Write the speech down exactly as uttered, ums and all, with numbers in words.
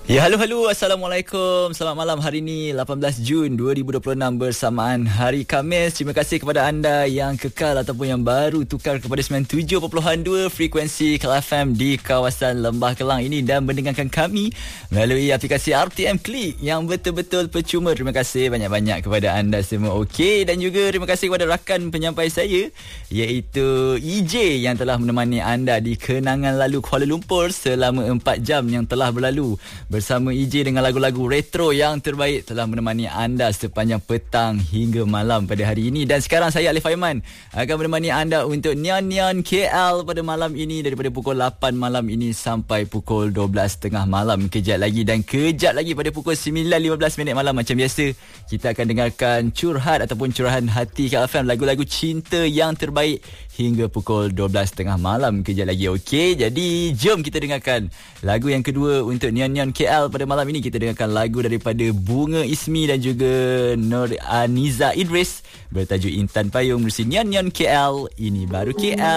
Ya, halo halo, Assalamualaikum. Selamat malam hari ini lapan belas Jun dua ribu dua puluh enam bersamaan hari Khamis. Terima kasih kepada anda yang kekal ataupun yang baru tukar kepada sembilan puluh tujuh perpuluhan dua frekuensi Kal F M di kawasan Lembah Kelang ini dan mendengarkan kami melalui aplikasi R T M Click yang betul-betul percuma. Terima kasih banyak-banyak kepada anda semua. Okey, dan juga terima kasih kepada rakan penyampai saya iaitu E J yang telah menemani anda di kenangan lalu Kuala Lumpur selama empat jam yang telah berlalu. Bersama E J dengan lagu-lagu retro yang terbaik telah menemani anda sepanjang petang hingga malam pada hari ini. Dan sekarang saya Alif Aiman akan menemani anda untuk Nian Nian K L pada malam ini daripada pukul lapan malam ini sampai pukul dua belas tiga puluh malam kejap lagi. Dan kejap lagi pada pukul sembilan lima belas minit malam macam biasa kita akan dengarkan curhat ataupun curahan hati Kal F M, lagu-lagu cinta yang terbaik hingga pukul dua belas tiga puluh malam kejap lagi. Okey, jadi jom kita dengarkan lagu yang kedua untuk Nian Nian K L pada malam ini. Kita dengarkan lagu daripada Bunga Ismi dan juga Nur Aniza Idris bertajuk Intan Payung bersama Nian Nian K L. Ini baru K L.